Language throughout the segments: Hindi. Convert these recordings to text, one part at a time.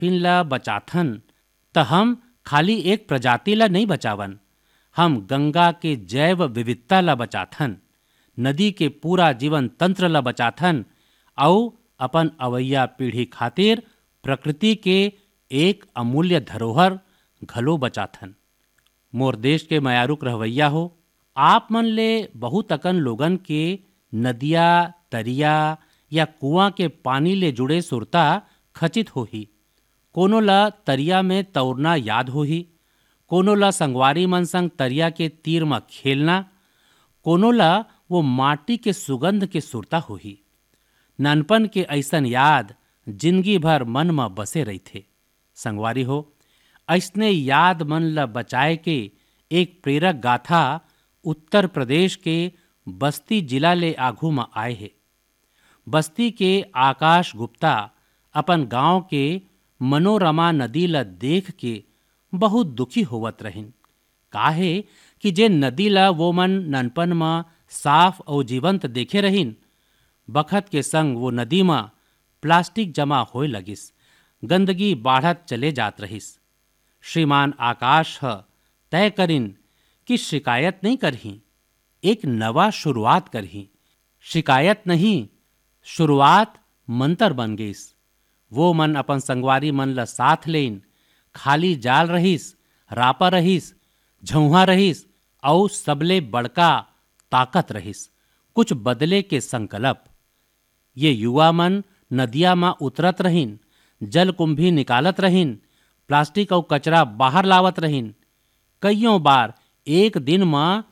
फिन ला बचाथन त हम खाली एक प्रजाति ला नहीं बचावन, हम गंगा के जैव विविधता ला बचाथन, नदी के पूरा जीवन तंत्र ला बचाथन और अपन अवैया पीढ़ी खातिर प्रकृति के एक अमूल्य धरोहर घलो बचाथन। मोर देश के मयारुक रहवैया हो, आप मन ले बहुत अकन लोगन के नदिया तरिया या कुआं के पानी ले जुड़े सुरता खचित होही। कोनो ला तरिया में तौरना याद होही, कोनो ला संगवारी मन संग तरिया के तीर में खेलना, कोनो ला वो माटी के सुगंध के सुरता होही। नानपन के ऐसन याद जिंदगी भर मन में बसे रही थे। संगवारी हो, ऐसने याद मन ला बचाए के एक प्रेरक गाथा उत्तर प्रदेश के बस्ती जिला ले आघू में आए है। बस्ती के आकाश गुप्ता अपन गांव के मनोरमा नदी ला देख के बहुत दुखी होवत रहिन। काहे कि जे नदी ला वो मन ननपन में साफ और जीवंत देखे रहिन, बखत के संग वो नदी में प्लास्टिक जमा होए लगिस, गंदगी बाढ़त चले जात रहिस। श्रीमान आकाश ह तय करिन कि शिकायत नहीं करही, एक नवा शुरुआत करही। शिकायत नहीं, शुरुआत मंतर बन गईस। वो मन अपन संगवारी मन ला साथ लेन, खाली जाल रहिस, रापा रहिस, झौहा रहिस और सबले बड़का ताकत रहिस, कुछ बदले के संकल्प। ये युवा मन नदिया में उतरत रहिन, जल कुंभी निकालत रहिन, प्लास्टिक और कचरा बाहर लावत रहिन। कईयों बार एक दिन में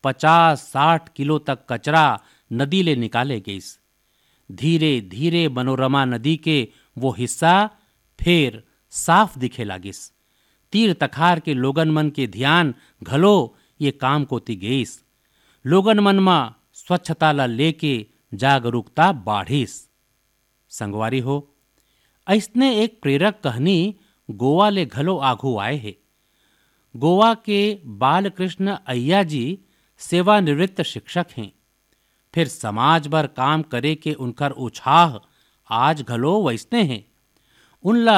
50-60 किलो तक कचरा नदी ले निकाले गईस। धीरे धीरे मनोरमा नदी के वो हिस्सा फिर साफ दिखे लागिस। तीर तखार के लोगन मन के ध्यान घलो ये काम कोती गईस। लोगन मन में स्वच्छता ला लेके जागरूकता बाढ़िस। संगवारी हो, ऐसने एक प्रेरक कहानी गोवा ले घलो आघू आए है। गोवा के बालकृष्ण अय्या जी सेवानिवृत्त शिक्षक हैं। फिर समाज भर काम करे के उनकर उत्साह आज घलो वैसने हैं। उनला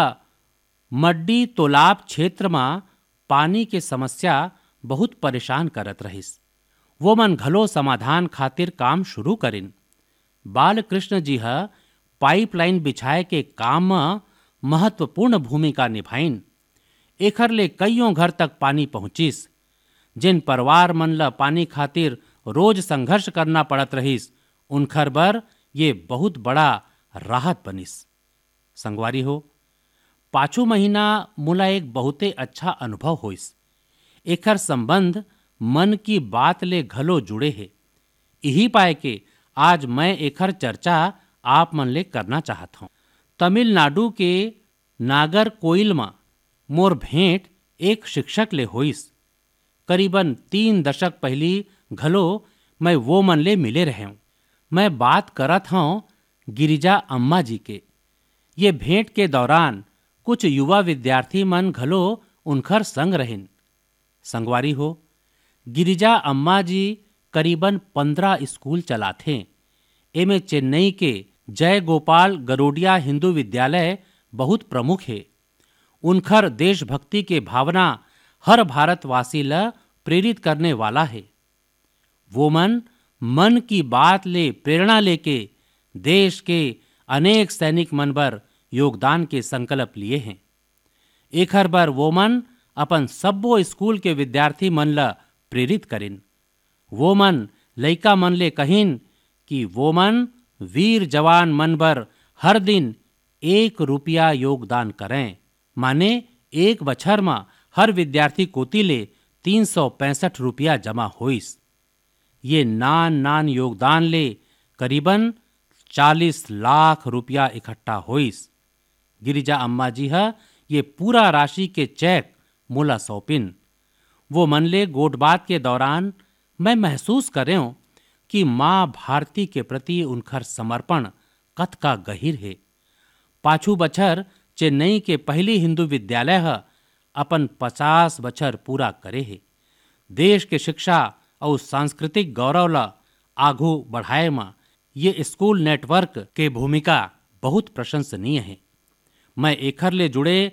मड्डी तोलाब क्षेत्र में पानी के समस्या बहुत परेशान करत रहिस। वो मन घलो समाधान खातिर काम शुरू करिन। बालकृष्ण जी ह पाइपलाइन बिछाए के काम में महत्वपूर्ण भूमिका निभाइन। एखर ले कईयों घर तक पानी पहुंचिस। जिन परिवार मन ला पानी खातिर रोज संघर्ष करना पड़त रहिस, उनखर बर ये बहुत बड़ा राहत बनिस। संगवारी हो, पाछू महीना मोला एक बहुते अच्छा अनुभव होइस। एखर संबंध मन की बात ले घलो जुड़े है। यही पाए के आज मैं एखर चर्चा आप मन ले करना चाहत हूँ। तमिलनाडु के नागरकोइल में मोर भेंट एक शिक्षक ले होइस। करीबन 3 दशक पहली घलो मैं वो मन ले मिले रहे हूँ। मैं बात करत हूँ गिरिजा अम्मा जी के। ये भेंट के दौरान कुछ युवा विद्यार्थी मन घलो उनखर संग रहें। संगवारी हो, गिरिजा अम्मा जी करीबन 15 स्कूल चलाथे। एमे चेन्नई के जय गोपाल गरोडिया हिंदू विद्यालय बहुत प्रमुख है। उनखर देशभक्ति के भावना हर भारतवासी ला प्रेरित करने वाला है। वो मन की बात ले प्रेरणा लेके देश के अनेक सैनिक मन बर योगदान के संकल्प लिए हैं। एखर बर वो मन अपन सब्बो स्कूल के विद्यार्थी मन ला प्रेरित करिन। वो मन लइका मन ले कहिन कि वो मन वीर जवान मन बर हर दिन 1 रुपया योगदान करें। माने एक बछर में हर विद्यार्थी कोती ले 365 रुपया जमा होइस। ये नान योगदान ले करीबन 40 लाख रुपया इकट्ठा होइस। गिरिजा अम्मा जी हा ये पूरा राशि के चेक मोला सौंपिन। वो मन ले गोटबात के दौरान मैं महसूस करें कि माँ भारती के प्रति उनकर समर्पण कत का गहिर है। पाछू बछर चेन्नई के पहली हिंदू विद्यालय है अपन 50 बछर पूरा करे है। देश के शिक्षा और सांस्कृतिक गौरव ला आगू बढ़ाए में ये स्कूल नेटवर्क के भूमिका बहुत प्रशंसनीय है। मैं एखर ले जुड़े